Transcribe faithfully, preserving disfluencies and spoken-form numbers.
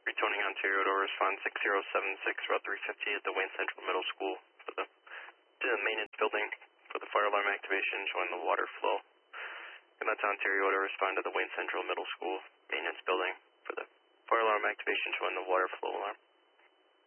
Returning Ontario to respond six zero seven six, Route three fifty at the Wayne Central Middle School for the, to the maintenance building for the fire alarm activation showing the water flow. And that's Ontario to respond to the Wayne Central Middle School maintenance building for the fire alarm activation showing the water flow alarm.